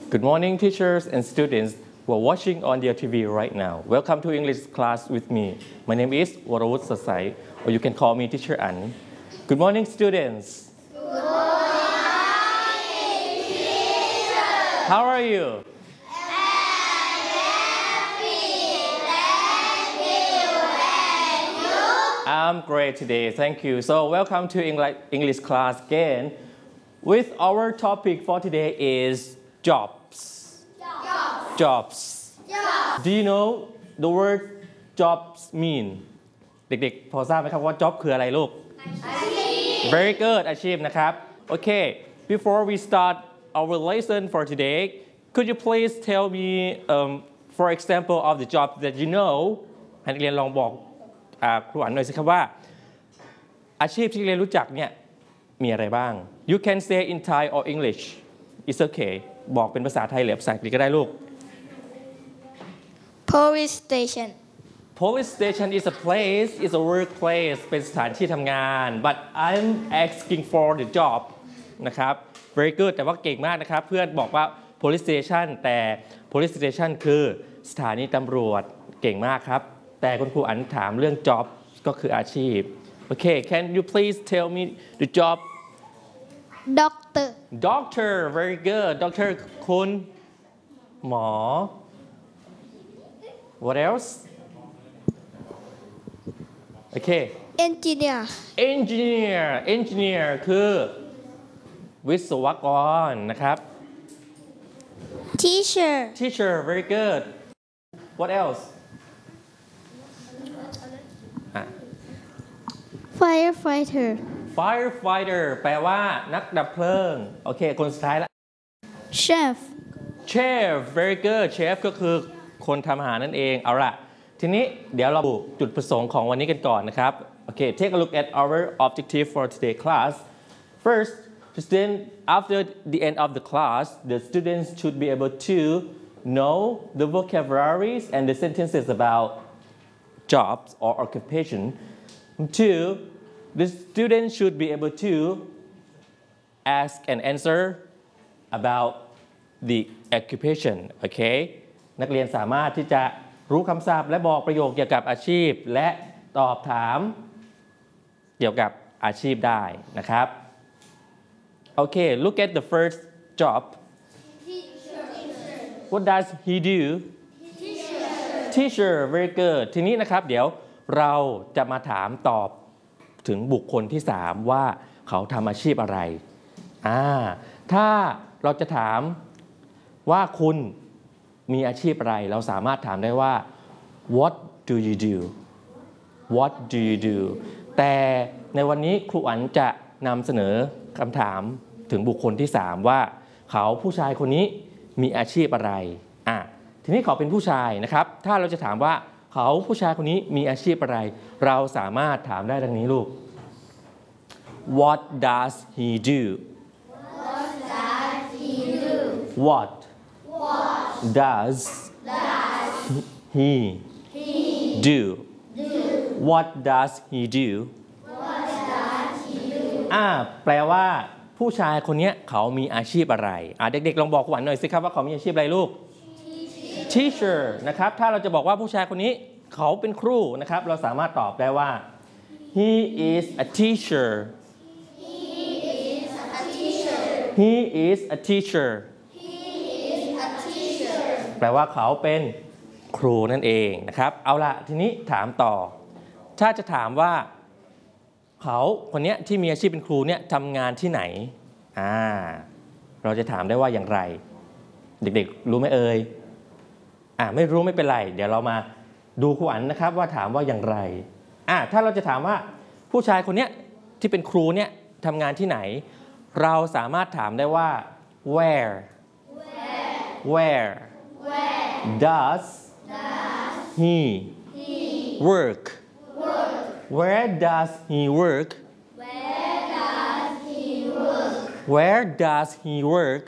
Good morning, teachers and students who are watching on their TV right now. Welcome to English class with me. My name is Warawut Sasai, or you can call me Teacher An. Good morning, students. Good morning, teacher. How are you? I'm great today, thank you. So welcome to English class again. With our topic for today is jobs. Jobs. Do you know the word jobs mean? เด็กๆพอทราบไหมครับว่า job คืออะไรลูก Very good อาชีพนะครับ Okay, before we start our lesson for today, could you please tell me, for example, of the job that you know ให้นักเรียนลองบอกครูอันหน่อยสิครับว่าอาชีพที่เรียนรู้จักเนี่ยมีอะไรบ้าง You can say in Thai or English It's okay บอกเป็นภาษาไทยหรือภาษาอังกฤษก็ได้ลูก Police station. Police station is a place, is a workplace เป็นสถานที่ทำงาน but I'm asking for the job นะครับ Very good แต่ว่าเก่งมากนะครับเพื่อนบอกว่า police station แต่ police station คือสถานีตำรวจเก่งมากครับแต่คุณครูอันถามเรื่อง job ก็คืออาชีพ Okay can you please tell me the job Doctor. Doctor very good Doctor คุณหมอ What else Okay Engineer. Engineer คือวิศวกรนะครับ Teacher. Very good What else Firefighter แปลว่านักดับเพลิงโอเคคนสุดท้ายละ Chef. Very good Chef ก็คือคนทำอาหารนั่นเองเอาล่ะทีนี้เดี๋ยวเราจุดประสงค์ของวันนี้กันก่อนนะครับโอเค Take a look at our objective for today class First then after the end of the class the students should be able to know the vocabularies and the sentences about jobs or occupation Two the students should be able to ask and answer about the occupation okay นักเรียนสามารถที่จะรู้คำศัพท์และบอกประโยคเกี่ยวกับอาชีพและตอบถามเกี่ยวกับอาชีพได้นะครับ Okay look at the first job What does he do Teacher very good ทีนี้นะครับเดี๋ยวเราจะมาถามตอบถึงบุคคลที่3ว่าเขาทำอาชีพอะไรถ้าเราจะถามว่าคุณมีอาชีพอะไรเราสามารถถามได้ว่า What do you do What do you do แต่ในวันนี้ครูอันจะนำเสนอคำถามถึงบุคคลที่3ว่าเขาผู้ชายคนนี้มีอาชีพอะไรทีนี้เขาเป็นผู้ชายนะครับถ้าเราจะถามว่าเขาผู้ชายคนนี้มีอาชีพอะไรเราสามารถถามได้ดังนี้ลูก What does he do What does he do What does he do แปลว่าผู้ชายคนนี้เขามีอาชีพอะไรเด็กๆลองบอกขวัญหน่อยสิครับว่าเขามีอาชีพอะไรลูกTeacher นะครับถ้าเราจะบอกว่าผู้ชายคนนี้เขาเป็นครูนะครับเราสามารถตอบได้ว่า He is a teacher He is a teacher แปลว่าเขาเป็นครูนั่นเองนะครับเอาล่ะทีนี้ถามต่อถ้าจะถามว่าเขาคนนี้ที่มีอาชีพเป็นครูเนี่ยทำงานที่ไหนเราจะถามได้ว่าอย่างไรเด็กๆรู้ไหมเอ่ยไม่รู้ไม่เป็นไรเดี๋ยวเรามาดูครูอันนะครับว่าถามว่าอย่างไรถ้าเราจะถามว่าผู้ชายคนนี้ที่เป็นครูเนี่ยทำงานที่ไหนเราสามารถถามได้ว่า where does he work where does he work where does he work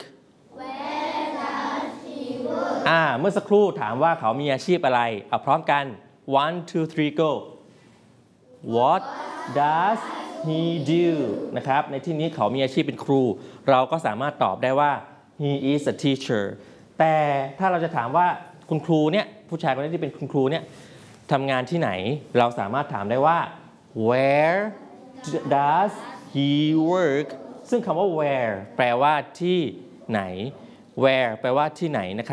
เมื่อสักครู่ถามว่าเขามีอาชีพอะไรพร้อมกัน one two three go What does he do นะครับในที่นี้เขามีอาชีพเป็นครูเราก็สามารถตอบได้ว่า he is a teacher แต่ถ้าเราจะถามว่าคุณครูเนี่ยผู้ชายคนนี้ที่เป็นคุณครูเนี่ยทำงานที่ไหนเราสามารถถามได้ว่า where does he work ซึ่งคำว่า where แปลว่าที่ไหน where แปลว่าที่ไหนนะครับ